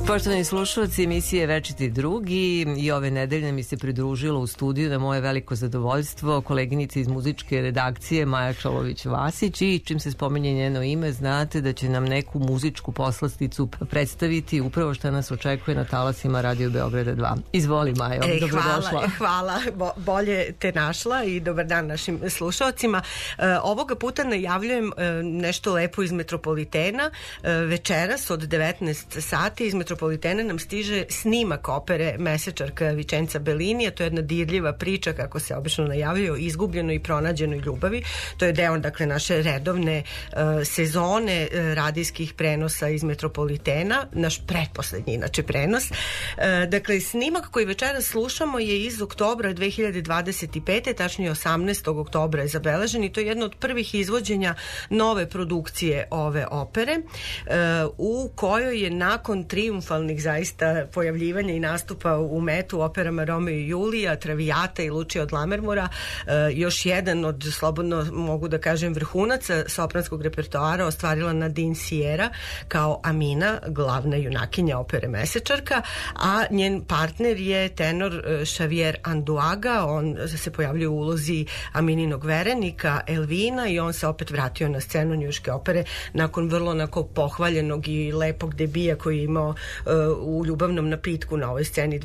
Poštovani slušalci emisije Večiti drugi, i ove nedelje mi se pridružila u studiju na moje veliko zadovoljstvo koleginica iz muzičke redakcije Maja Čolović-Vasić, i čim se spominje njeno ime znate da će nam neku muzičku poslasticu predstaviti upravo što nas očekuje na talasima Radio Beograda 2. Izvoli, Majo, dobrodošla. Hvala, bolje te našla i dobar dan našim slušalcima. Ovoga puta najavljujem nešto lepo iz Metropolitena. Večeras od 19 sati iz Metropolitena nam stiže snimak opere Mesečarka Vicenza Bellinija. To je jedna dirljiva priča, kako se obično najavljuje, o izgubljenoj i pronađenoj ljubavi. To je deo, dakle, naše redovne sezone radijskih prenosa iz Metropolitena, naš pretposlednji, inače, prenos. Dakle, snimak koji večeras slušamo je iz oktobra 2025. Tačnije 18. oktobra je zabeležen, i to je jedno od prvih izvođenja nove produkcije ove opere, u kojoj je nakon triumfalnih zaista pojavljivanja i nastupa u Metu, operama Romeo i Julija, Traviata i Lučija od Lammermoora, još jedan od, slobodno mogu da kažem, vrhunaca sopranskog repertoara ostvarila Nadine Sierra kao Amina, glavna junakinja opere Mesečarka, a njen partner je tenor Xavier Anduaga. On se pojavljuje u ulozi Amininog verenika Elvina i on se opet vratio na scenu njujorške opere nakon vrlo onako pohvaljenog i lepog debija koji je imao u Ljubavnom napitku na ovoj sceni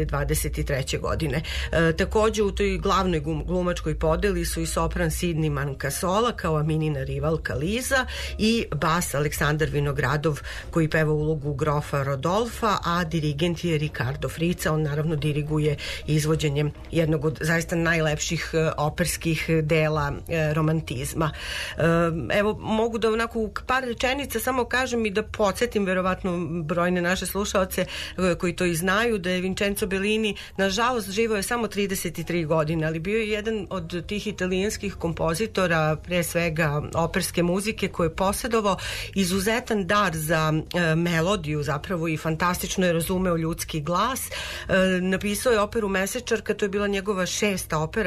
2023. godine. Takođe u toj glavnoj glumačkoj podeli su i sopran Sidney Mancasola kao Aminina rivalka Liza i bas Aleksandar Vinogradov koji peva ulogu grofa Rodolfa, a dirigent je Ricardo Frica. On naravno diriguje izvođenjem jednog od zaista najlepših operskih dela romantizma. Evo, mogu da onako u par rečenica samo kažem i da podsjetim verovatno brojne naše slušaoce koji to i znaju, da je Vincenzo Bellini nažalost živao je samo 33 godine, ali bio je jedan od tih italijanskih kompozitora, pre svega operske muzike, koji je posjedovao izuzetan dar za melodiju zapravo i fantastično je razumeo ljudski glas. Napisao je operu Mesečarka, to je bila njegova 6. opera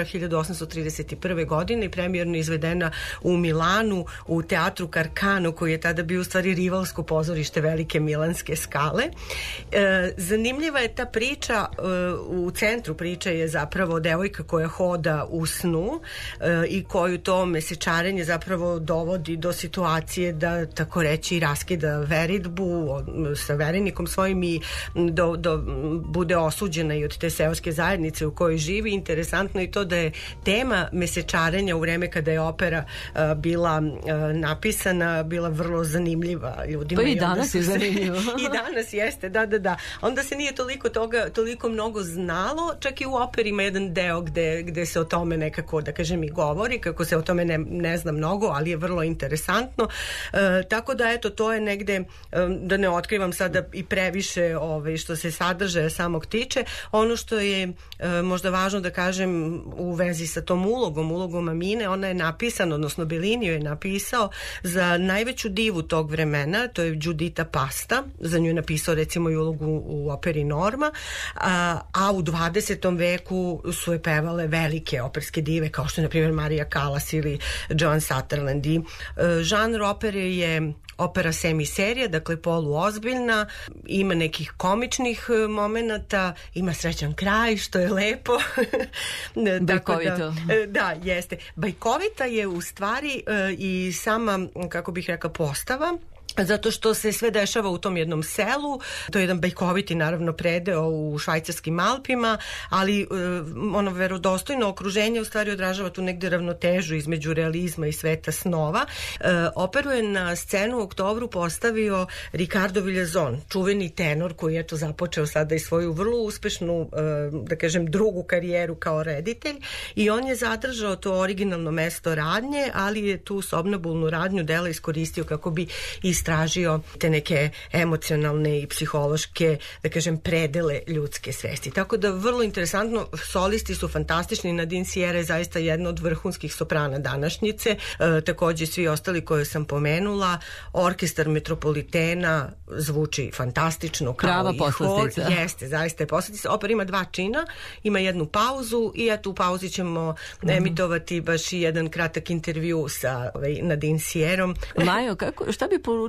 1831. godine i premijerno izvedena u Milanu u teatru Carcano, koji je tada bio u stvari rivalsko pozorište velike milanske Skale. Zanimljiva je ta priča, u centru priče je zapravo devojka koja hoda u snu i koju to mesečarenje zapravo dovodi do situacije da, tako reći, raskida veritbu sa verenikom svojim i bude osuđena i od te seoske zajednice u kojoj živi. Interesantno je to da je tema mesečarenja u vreme kada je opera bila napisana bila vrlo zanimljiva ljudima. Pa i danas je zanimljivo. I danas jeste, da. Onda se nije toliko mnogo znalo, čak i u operi ima jedan deo gde se o tome nekako, da kažem, i govori, kako se o tome ne zna mnogo, ali je vrlo interesantno. Tako da, eto, to je negde, da ne otkrivam sada i previše što se sadržaja samog tiče. Ono što je možda važno da kažem u vezi sa tom ulogom Amine, ona je napisana, odnosno Bellini je napisao za najveću divu tog vremena, to je Giuditta Pasta. Za nju je napisao recimo i ulogu u operi Norma, a u 20. veku su je pevale velike operske dive kao što je na primjer Maria Callas ili Joan Sutherland. I žanr opere je opera semiserija, dakle poluozbiljna, ima nekih komičnih momenata, ima srećan kraj, što je lepo. Bajkovito. Da, jeste. Bajkovita je u stvari i sama, kako bih rekla, postava, zato što se sve dešava u tom jednom selu. To je jedan bajkoviti, naravno, predeo u švajcarskim Alpima, ali ono verodostojno okruženje u stvari odražava tu negde ravnotežu između realizma i sveta snova. Operu je na scenu u oktobru postavio Ricardo Villazon, čuveni tenor koji je to započeo sada i svoju vrlo uspešnu, da kažem, drugu karijeru kao reditelj, i on je zadržao to originalno mesto radnje, ali je tu sobnobulnu radnju dela iskoristio kako bi istražio te neke emocionalne i psihološke, da kažem, predele ljudske svesti. Tako da vrlo interesantno, solisti su fantastični. Nadine Sierra je zaista jedna od vrhunskih soprana današnjice, takođe svi ostali koje sam pomenula. Orkestar Metropolitena zvuči fantastično kao prava i hor. poslastica. Jeste, zaista je poslastica. Opera ima 2 čina, ima jednu pauzu i eto u pauzi ćemo emitovati baš i jedan kratak intervju sa Nadine Sierrom. Majo, šta bi poručila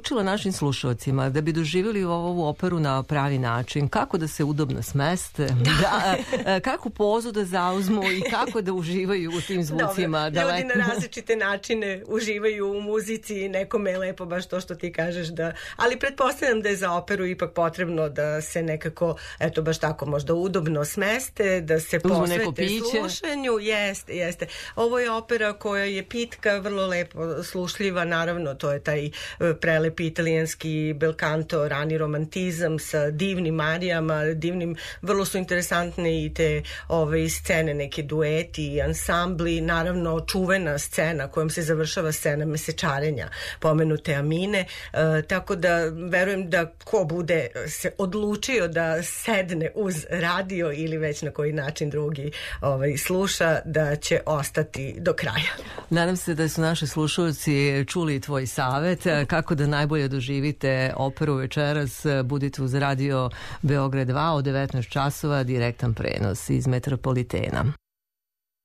preporučila našim slušalcima da bi doživjeli ovu operu na pravi način, kako da se udobno smeste, kakvu pozu da zauzmu i kako da uživaju u tim zvucima. Dobro, ljudi na različite načine uživaju u muzici, nekome je lepo baš to što ti kažeš, ali pretpostavljam da je za operu ipak potrebno da se nekako, eto baš tako možda udobno smeste, da se posvete slušanju. Jeste. Ovo je opera koja je pitka, vrlo lepo slušljiva, naravno to je taj prelepi italijanski bel canto, rani romantizam sa divnim arijama, vrlo su interesantne i te scene, neke dueti i ansambli, naravno čuvena scena kojom se završava scena mesečarenja pomenute Amine, tako da verujem da ko bude se odlučio da sedne uz radio ili već na koji način drugi sluša, da će ostati do kraja. Nadam se da su naši slušalci čuli tvoj savet kako da najbolje doživite operu večeras. Budite uz radio Beograd 2 od 19 časova, direktan prenos iz Metropolitena.